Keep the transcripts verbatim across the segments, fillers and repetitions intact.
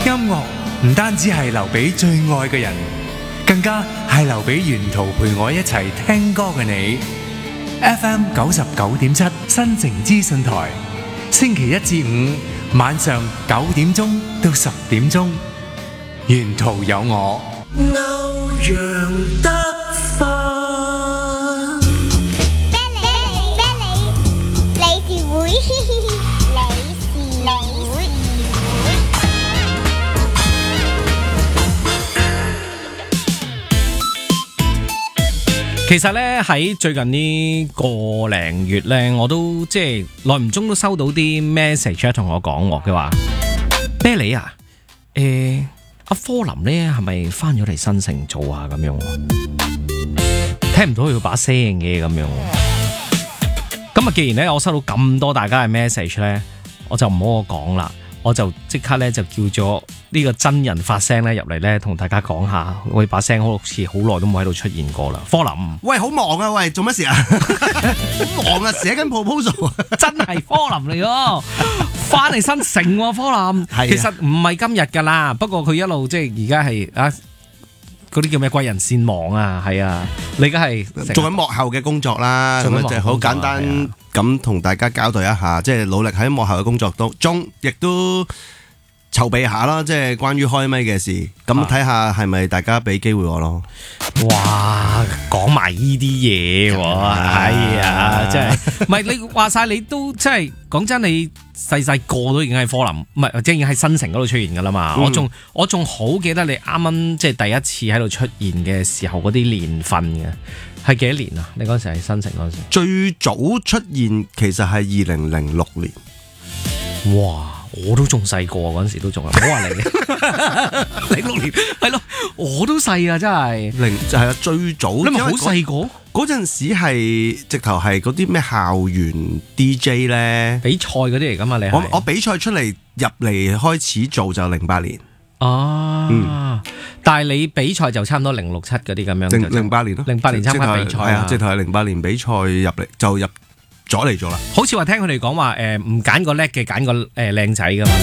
音樂唔單止係留俾最愛嘅人，更加係留俾沿途陪我一齊聽歌嘅你。F M 九十九點七新城資訊台，星期一至五晚上九點鐘到十點鐘，沿途有我。歐陽德發。 其實咧喺最近呢個零月咧，我都即係耐唔中都收到啲 message 同我講，佢話啤梨啊，誒阿科林咧係咪翻咗嚟新城做啊？咁樣聽唔到佢把聲嘅咁樣。咁啊，既然咧我收到咁多大家嘅 message 咧，我就唔好我講啦，我就即刻咧就叫咗呢個真人發聲咧入嚟咧，同大家講下，我把聲好似好耐都冇喺度出現過啦。科林， 喂，好忙啊！喂，做乜事啊？好忙啊，寫緊 proposal 啊！ 真係科林嚟喎，翻嚟新城喎，科林。 係啊， 其實唔係今日噶啦，不過佢一路即係而家係啊，嗰啲叫咩貴人善忘啊，係啊，你而家係做緊幕後嘅工作啦，咁啊就好簡單咁同大家交代一下，即係努力喺幕後嘅工作當中，亦都籌備下啦，即係關於開咪嘅事，咁睇下係咪大家俾機會我咯。 哇，講埋呢啲嘢喎，係啊，即係唔係你話晒你都即係講真，你細細個都已經喺科林，唔係即係已經喺新城嗰度出現噶啦嘛。嗯、我仲我仲好記得你啱啱即係第一次喺度出現嘅時候嗰啲年份嘅，係幾多年啊？你嗰時喺新城嗰時， 最早出現其實係二零零六年。 哇！我都仲細個嗰陣時都仲係，唔好話你零六年係咯，我都細啊，真係零就係啊，最早你咪好細個嗰陣時係直頭係嗰啲咩校園 D J 咧， 比賽嗰啲嚟噶嘛？你係我我比賽出嚟入嚟開始做就零八年哦，嗯、但係你比賽就差唔多零六七嗰啲咁樣， 零零八年咯， 零八年參加比賽啊， 直頭係零八年比賽入嚟就入咗嚟咗啦。 好似話聽佢哋講話，誒唔揀個叻嘅，揀個誒靚仔噶嘛。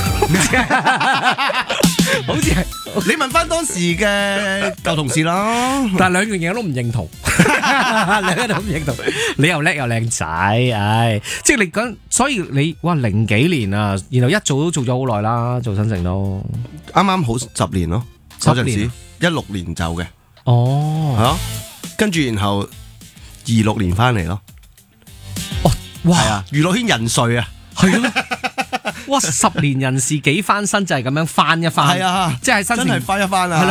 好似係你問翻當時嘅舊同事啦。 但係兩樣嘢都唔認同，兩樣都唔認同。你又叻又靚仔，唉，即係你講，所以你哇零幾年啊，然後一做都做咗好耐啦，做新城都啱啱好十年咯。嗰陣時一六年走嘅， 哦， 係啊，跟住然後二六年翻嚟咯。 哇！ 係啊，娛樂圈人瑞啊， 係咯，哇！十年人事幾翻身就係咁樣翻一翻， 係啊， 即係新真係翻一翻啊！